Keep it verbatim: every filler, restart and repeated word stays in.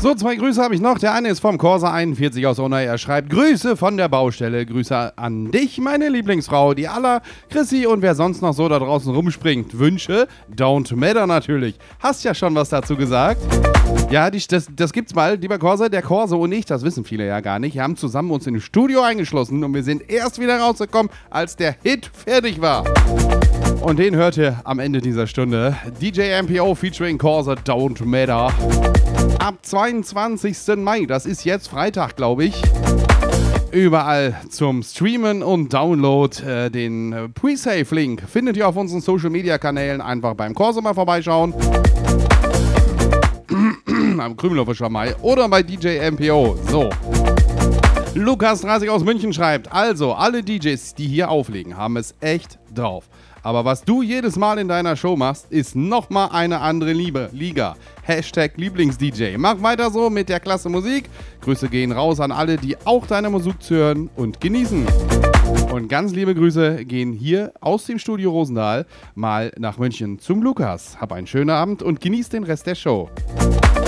So, zwei Grüße habe ich noch. Der eine ist vom Corsa einundvierzig aus Unna. Er schreibt: Grüße von der Baustelle. Grüße an dich, meine Lieblingsfrau, die Alla, Chrissy und wer sonst noch so da draußen rumspringt. Wünsche, don't matter natürlich. Hast ja schon was dazu gesagt. Ja, die, das, das gibt's mal, lieber Corsa. Der Corsa und ich, das wissen viele ja gar nicht, wir haben zusammen uns in ein Studio eingeschlossen und wir sind erst wieder rausgekommen, als der Hit fertig war. Und den hört ihr am Ende dieser Stunde. D J M P O featuring Corsa, Don't Matter. Ab zweiundzwanzigsten Mai, das ist jetzt Freitag, glaube ich, überall zum Streamen und Download. Äh, den äh, Pre-Save-Link findet ihr auf unseren Social-Media-Kanälen. Einfach beim Corsa mal vorbeischauen. Am Krümelhofer Mai oder bei D J M P O. So. Lukas dreißig aus München schreibt: Also, alle D Js, die hier auflegen, haben es echt drauf. Aber was du jedes Mal in deiner Show machst, ist nochmal eine andere Liebe, Liga. Hashtag Lieblings-D J. Mach weiter so mit der klasse Musik. Grüße gehen raus an alle, die auch deine Musik hören und genießen. Und ganz liebe Grüße gehen hier aus dem Studio Rosendahl mal nach München zum Lukas. Hab einen schönen Abend und genieß den Rest der Show.